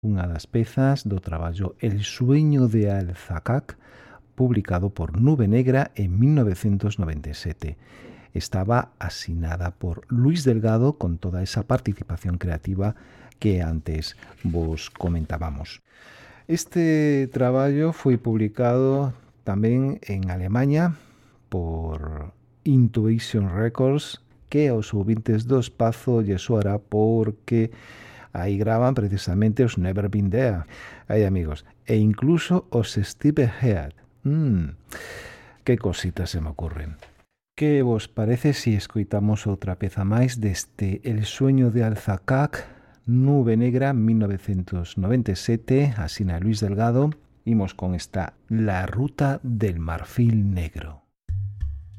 unha das pezas do traballo El sueño de Al-Zakak, publicado por Nube Negra en 1997. Estaba asinada por Luis Delgado con toda esa participación creativa que antes vos comentábamos. Este traballo foi publicado tamén en Alemanha por Intuition Records, que aos ouvintes do espazo lle soará porque aí graban precisamente os Never Been There. Aí, amigos, e incluso os Steve Head. Que cositas se me ocurren. Que vos parece si escoitamos outra peza máis deste El sueño de Al-Zakak, Nube Negra, 1997, asina Luis Delgado? Imos con esta La ruta del marfil negro.